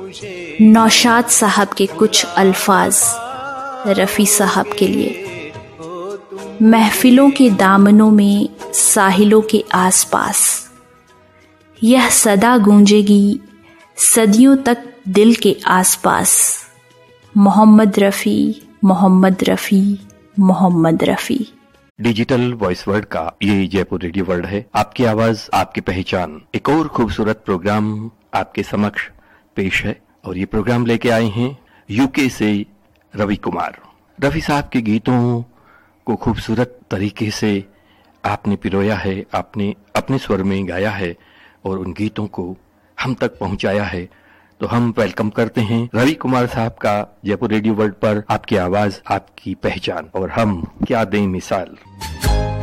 नौशाद साहब के कुछ अल्फाज रफ़ी साहब के लिए। महफिलों के दामनों में, साहिलों के आसपास, यह सदा गूंजेगी सदियों तक दिल के आसपास। Mohammad Rafi, Mohammad Rafi, Mohammad Rafi. Digital voice world का ये जयपुर रेडियो वर्ल्ड है। आपकी आवाज, आपकी पहचान। एक और खूबसूरत प्रोग्राम आपके समक्ष पेश है और ये प्रोग्राम लेके आए हैं यूके से रवि कुमार। रवि साहब के गीतों को खूबसूरत तरीके से आपने पिरोया है, आपने अपने स्वर में गाया है और उन गीतों को हम तक पहुंचाया है। तो हम वेलकम करते हैं रवि कुमार साहब का जयपुर रेडियो वर्ल्ड पर। आपकी आवाज, आपकी पहचान और हम क्या दें मिसाल।